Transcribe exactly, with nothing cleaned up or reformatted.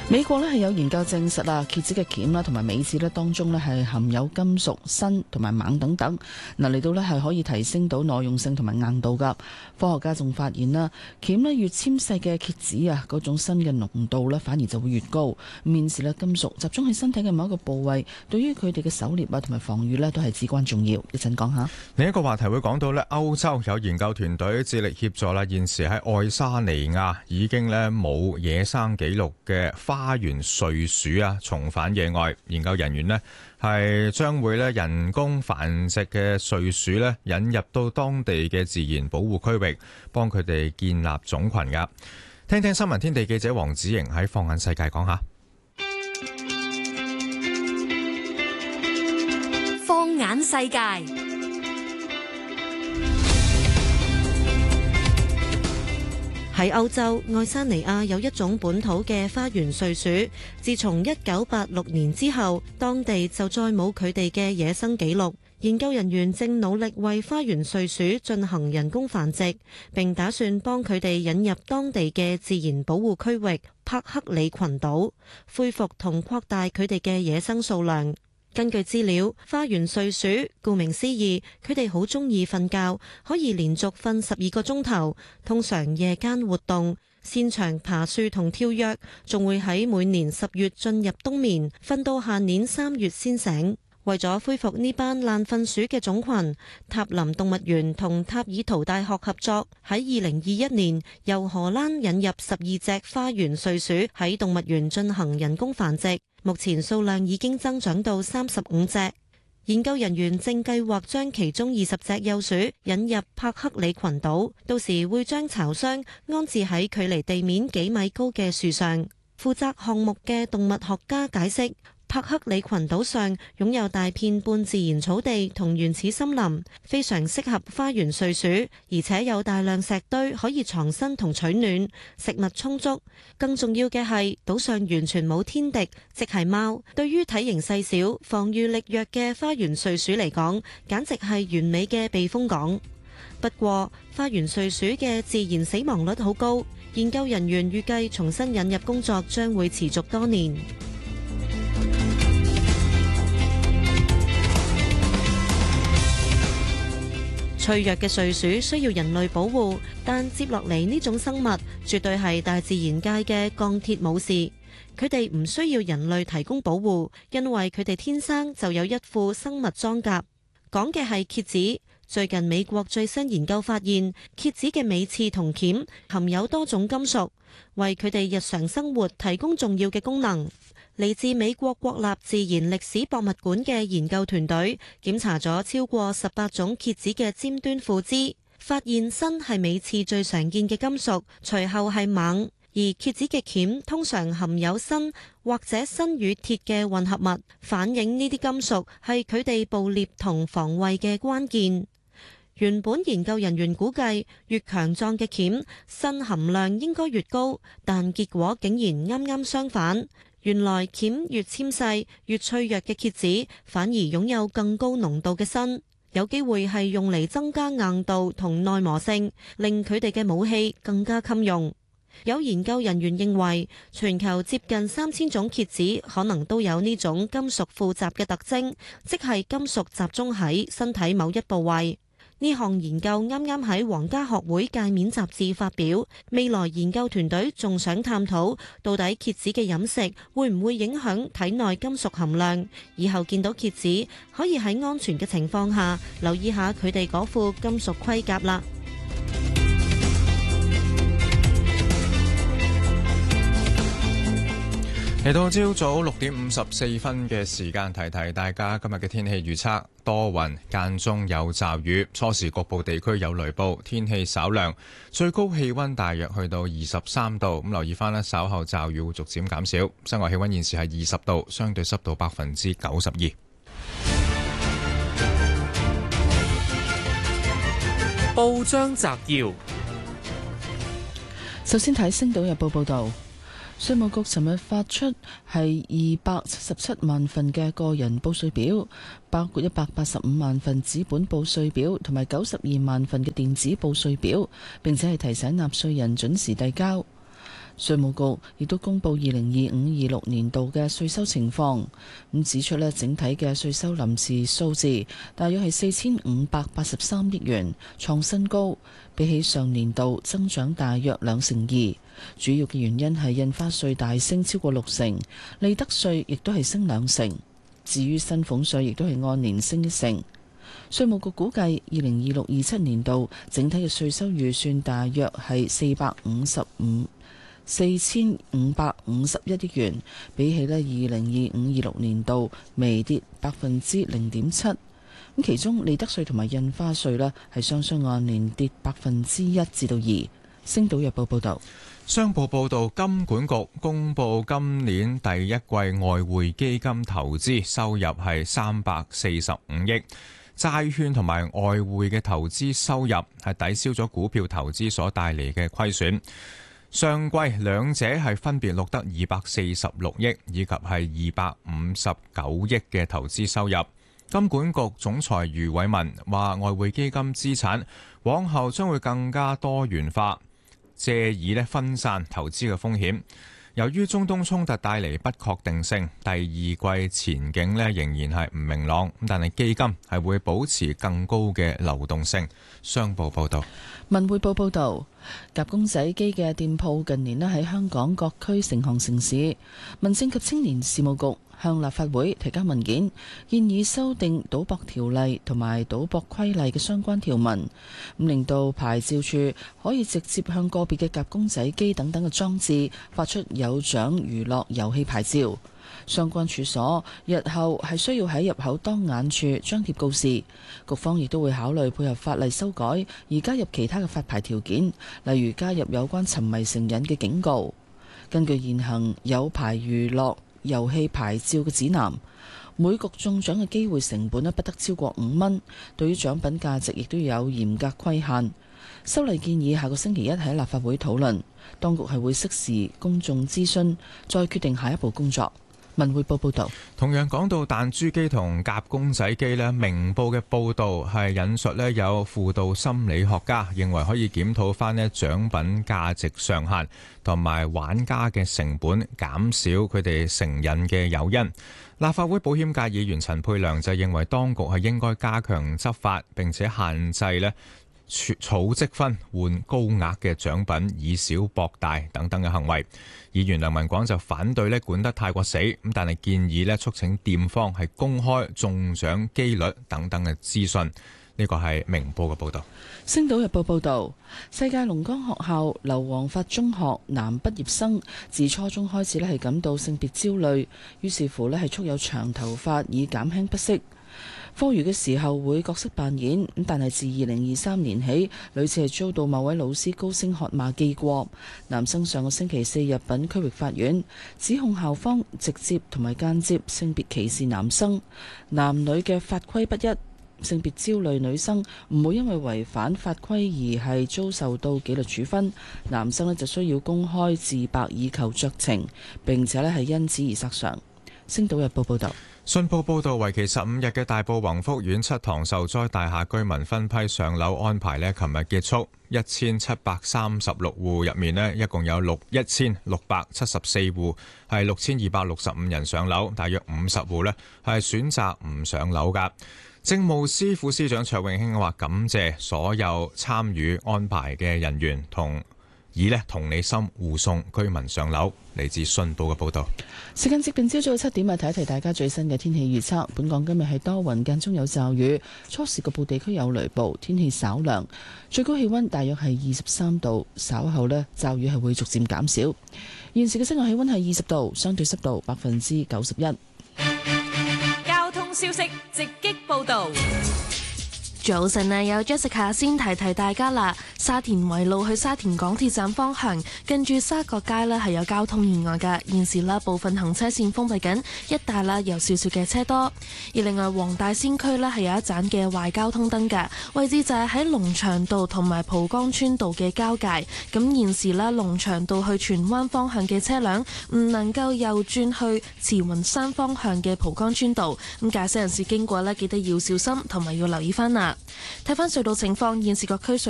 美國咧係有研究證實啊，蠍子嘅鉗啦同埋尾刺咧當中咧係含有金屬、砷同埋錳等等，嗱嚟到咧係可以提升到耐用性同埋硬度噶。科學家仲發現啦，鉗咧越纖細嘅蠍子啊，嗰種砷嘅濃度咧反而就會越高。咁顯示咧金屬集中喺身體嘅某一個部位，對於佢哋嘅狩獵啊同埋防禦咧都係至關重要。一陣講下。 另一個話題會講到咧，歐洲有研究團隊致力協助啦，現時喺愛沙尼亞已經咧冇野生紀錄嘅花園睡鼠啊，重返野外。研究人員呢係將會咧人工繁殖嘅睡鼠咧引入到當地嘅自然保護區域，幫佢哋建立種群噶。聽聽新聞天地記者黃子瑩喺放眼世界講下。 放眼世界。喺歐洲，愛沙尼亞有一種本土嘅花園睡鼠，自從一九八六年之後，當地就再冇佢哋嘅野生紀錄。研究人員正努力為花園睡鼠進行人工繁殖，並打算幫佢哋引入當地嘅自然保護區域帕克里群島，恢復同擴大佢哋嘅野生數量。根據資料，花園睡鼠顧名思義，佢哋好鍾意瞓覺，可以連續瞓十二個鐘頭，通常夜間活動，擅長爬樹同跳躍，仲會喺每年十月進入冬眠，瞓到下年三月先醒。為咗恢復呢班爛瞓鼠嘅種群，塔林動物園同塔爾圖大學合作，喺二零二一年由荷蘭引入十二隻花園睡鼠喺動物園進行人工繁殖，目前數量已經增長到三十五隻。研究人員正計劃將其中二十隻幼鼠引入帕克里群島，到時會將巢箱安置喺距離地面幾米高嘅樹上。負責項目嘅動物學家解釋，帕克里群島上擁有大片半自然草地同原始森林，非常適合花園睡鼠，而且有大量石堆可以藏身同取暖，食物充足。更重要嘅係，島上完全冇天敵，即係貓。對於體型細小、防禦力弱嘅花園睡鼠嚟講，簡直係完美嘅避風港。不過，花園睡鼠嘅自然死亡率好高，研究人員預計重新引入工作將會持續多年。脆弱嘅睡鼠需要人類保護，但接落嚟呢種生物絕對係大自然界嘅鋼鐵武士。佢哋唔需要人類提供保護，因為佢哋天生就有一副生物裝甲。講嘅係蠍子。最近美國最新研究發現，蠍子嘅尾刺同鉗含有多種金屬，為佢哋日常生活提供重要嘅功能。嚟自美國國立自然歷史博物館嘅研究團隊檢查咗超過十八種蠍子嘅尖端附肢，發現砷係尾刺最常見嘅金屬，隨後係錳，而蠍子嘅鉗通常含有砷或者砷與鐵嘅混合物，反映呢啲金屬係佢哋捕獵同防衛嘅關鍵。原本研究人員估計越強壯嘅鉗，砷含量應該越高，但結果竟然啱啱相反。原來鉗越纖細、越脆弱嘅蠍子，反而擁有更高濃度嘅砷，有機會係用嚟增加硬度同耐磨性，令佢哋嘅武器更加襟用。有研究人員認為，全球接近三千種蠍子可能都有呢種金屬附集嘅特徵，即係金屬集中喺身體某一部位。呢項研究啱啱喺皇家學會界面雜誌發表，未來研究團隊仲想探討到底蠍子嘅飲食會唔會影響體內金屬含量，以後見到蠍子可以喺安全嘅情況下留意下佢哋嗰副金屬盔甲啦。 嚟到朝早六點五十四分嘅時間，提提大家今日嘅天氣預測：多雲，間中有驟雨，初時局部地區有雷暴，天氣稍涼，最高氣溫大約去到二十三度。咁留意翻咧，稍後驟雨會逐漸減少。室外氣溫現時係二十度，相對濕度百分之九十二。 報章摘要， 首先睇《星島日報》報道。稅務局尋日發出係二百七十七萬份嘅個人報稅表，包括一百八十五萬份紙本報稅表同埋九十二萬份嘅電子報稅表，並且係提醒納稅人準時遞交。 稅務局亦都公布二零二五二六年度嘅稅收情況，咁指出咧整體嘅稅收臨時數字大約係四千五百八十三億元，創新高，比起上年度增長大約兩成二。主要嘅原因係印花稅大升超過六成，利得稅亦都係升兩成。至於薪俸稅亦都係按年升一成。稅務局估計二零二六二七年度整體嘅稅收預算大約係四百五十五四千五百五十一億元，比起呢二零二五二六年度微跌百分之零點七。咁其中利得稅同埋印花稅呢係雙雙按年跌百分之一至到二。星島日報報道。 商報報導，金管局公布今年第一季外匯基金投資收入係三百四十五億，債券同埋外匯嘅投資收入係抵消咗股票投資所帶嚟嘅虧損。上季兩者係分別錄得二百四十六億以及係二百五十九億嘅投資收入。金管局總裁余偉文話：外匯基金資產往後將會更加多元化，借以咧分散投資嘅風險。由於中東衝突帶嚟不確定性，第二季前景咧仍然係唔明朗。咁但係基金係會保持更高嘅流動性。商報報道。 文匯報報道，夾公仔機嘅店鋪近年咧喺香港各區成行成市。民政及青年事務局向立法會提交文件，建議修訂賭博條例同埋賭博規例嘅相關條文，咁令到牌照處可以直接向個別嘅夾公仔機等等嘅裝置發出有獎娛樂遊戲牌照。相關處所日後係需要喺入口當眼處張貼告示。局方亦都會考慮配合法例修改，而加入其他嘅發牌條件，例如加入有關沉迷成癮嘅警告。根據現行有牌娛樂遊戲牌照嘅指南，每局中獎嘅機會成本咧不得超過五蚊。對於獎品價值亦都有嚴格規限。修例建議下個星期一喺立法會討論，當局係會適時公眾諮詢，再決定下一步工作。文匯報報道。 同樣講到彈珠機同夾公仔機咧，明報嘅報導係引述咧有輔導心理學家認為可以檢討翻咧獎品價值上限同埋玩家嘅成本，減少佢哋成癮嘅誘因。立法會保險界議員陳沛良就認為當局係應該加強執法，並且限制咧儲積分換高額嘅獎品，以小博大等等嘅行為。議員梁文廣就反對咧管得太過死，咁但係建議咧促請店方係公開中獎機率等等嘅資訊。呢個係明報嘅報導。 星島日報報導，世界龍崗學校劉皇發中學男畢業生自初中開始咧係感到性別焦慮，於是乎咧係束有長頭髮以減輕不適。課餘嘅時候會角色扮演，咁但係自二零二三年起，屢次係遭到某位老師高聲喝罵記過。男生上個星期四入稟區域法院，指控校方直接同埋間接性別歧視男生，男女嘅法規不一。性別焦慮女生唔會因為違反法規而係遭受到紀律處分，男生呢就需要公開自白以求酌情，並且呢係因此而索償。星島日報報道。 信報報導，為期十五日嘅大埔宏福苑七幢受災大廈居民分批上樓安排呢，琴日結束。一千七百三十六戶入面呢，一共有六一千六百七十四戶係六千二百六十五人上樓，大約五十戶呢係選擇唔上樓㗎。政務司副司長卓永興話：感謝所有參與安排嘅人員同以呢同理心護送居民上樓。嚟自信報嘅報導。 時間接近朝早七點啊，提一提大家最新嘅天氣預測。本港今日係多雲間中有驟雨，初時局部地區有雷暴，天氣稍涼，最高氣溫大約係二十三度。稍後呢，驟雨係會逐漸減少。現時嘅室外氣溫係二十度，相對濕度百分之九十一。 交通消息直擊報導。 早晨啊，有 Jessica 先提提大家啦。沙田圍路去沙田港鐵站方向，近住沙角街呢係有交通意外嘅，現時啦部分行車線封閉緊，一帶啦有少少嘅車多。而另外黃大仙區呢係有一盞嘅壞交通燈嘅，位置就係喺龍翔道同埋蒲崗村道嘅交界。咁現時啦龍翔道去荃灣方向嘅車輛唔能夠右轉去慈雲山方向嘅蒲崗村道。咁駕駛人士經過呢，記得要小心同埋要留意翻啦。睇翻隧道情況，現時各區隧